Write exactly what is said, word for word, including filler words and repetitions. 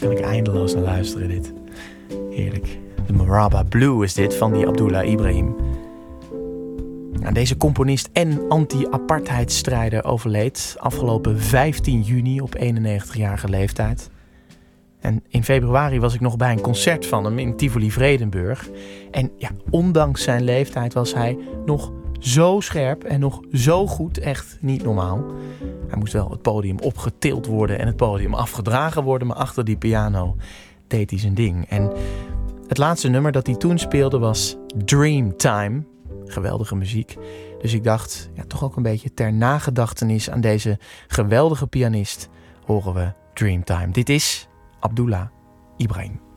Kan ik eindeloos naar luisteren dit. Heerlijk. De Maraba Blue is dit van die Abdullah Ibrahim. Nou, deze componist en anti-apartheidsstrijder overleed afgelopen vijftien juni op eenennegentigjarige leeftijd. En in februari was ik nog bij een concert van hem in Tivoli-Vredenburg. En ja, ondanks zijn leeftijd was hij nog zo scherp en nog zo goed, echt niet normaal. Hij moest wel het podium opgetild worden en het podium afgedragen worden, maar achter die piano deed hij zijn ding. En het laatste nummer dat hij toen speelde was Dreamtime. Geweldige muziek. Dus ik dacht, ja, toch ook een beetje ter nagedachtenis aan deze geweldige pianist horen we Dreamtime. Dit is Abdullah Ibrahim.